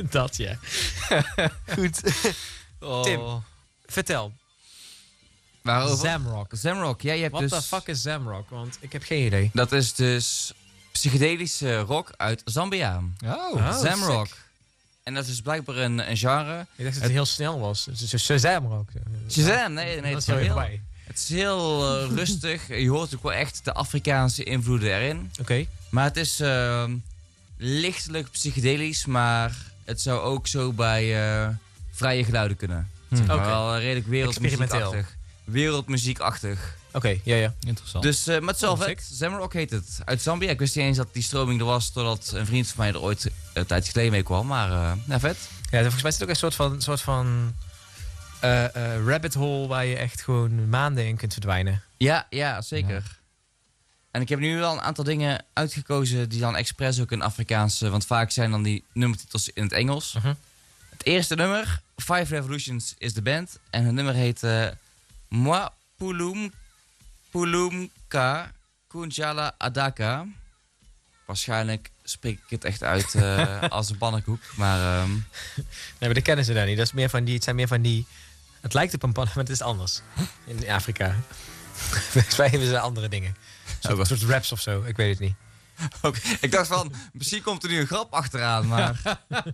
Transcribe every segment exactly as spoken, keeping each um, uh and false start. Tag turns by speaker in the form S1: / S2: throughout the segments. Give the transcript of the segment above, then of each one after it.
S1: Dat, ja. Goed.
S2: Oh.
S1: Tim, vertel.
S2: Waarover?
S1: Zamrock.
S2: Zamrock, ja, je hebt
S1: What
S2: dus...
S1: the fuck is Zamrock? Want ik heb geen idee.
S2: Dat is dus psychedelische rock uit Zambia.
S3: Oh.
S1: Oh,
S2: Zamrock.
S1: sick.
S2: En dat is dus blijkbaar een, een genre.
S1: Ik dacht dat het heel snel was. Het is dus Zamrock.
S2: Shazam, nee, nee,
S1: Dat
S2: het
S1: is
S2: is
S1: heel
S2: heel,
S1: voorbij.
S2: het is heel uh, rustig. Je hoort ook wel echt de Afrikaanse invloeden erin.
S1: Oké. Okay.
S2: Maar het is uh, lichtelijk psychedelisch, maar het zou ook zo bij uh, vrije geluiden kunnen.
S3: Hm.
S2: Zeg maar
S1: Okay.
S2: wel redelijk wereldmuziekachtig. Wereldmuziekachtig.
S1: Oké, okay, ja, ja.
S3: Interessant.
S2: Dus, uh, maar het is wel
S1: Oh,
S2: vet. Zamrock heet het. Uit Zambia. Ik wist niet eens dat die stroming er was, totdat een vriend van mij er ooit een tijdje geleden mee kwam. Maar, uh, nou, vet.
S1: Ja, volgens mij is het ook een soort van, soort van uh, uh, rabbit hole waar je echt gewoon maanden in kunt verdwijnen.
S2: Ja, ja, zeker.
S3: Ja.
S2: En ik heb nu wel een aantal dingen uitgekozen die dan expres ook in Afrikaanse, want vaak zijn dan die nummertitels in het Engels.
S1: Uh-huh.
S2: Het eerste nummer, Five Revolutions, is de band. En het nummer heet uh, Moi Pulum, Pulumka Kunjala Adaka. Waarschijnlijk spreek ik het echt uit uh, als een pannenkoek, maar... Um...
S1: Nee, maar dat kennen ze daar niet. Dat is meer van die, het zijn meer van die... Het lijkt op een pannen, maar het is anders. In Afrika. Volgens mij hebben ze andere dingen. Een soort, soort raps of zo, ik weet het niet.
S2: Okay. Ik dacht van, misschien komt er nu een grap achteraan, maar...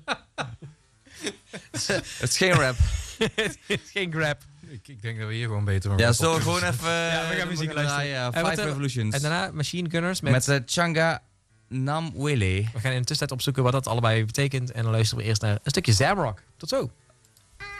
S2: Het is geen rap.
S1: Het is geen grap.
S3: Ik, ik denk dat we hier gewoon beter van
S2: Ja,
S3: rap
S2: zullen we
S3: op
S2: gewoon
S3: kunnen
S2: even...
S1: Ja, we gaan muziek luisteren.
S2: Ja,
S1: En
S2: Five
S1: wat, uh,
S2: Revolutions.
S1: En daarna Machine Gunners met...
S2: Met de Changa Nam Willy.
S1: We gaan in de tussentijd opzoeken wat dat allebei betekent. En dan luisteren we eerst naar een stukje Zamrock. Tot zo.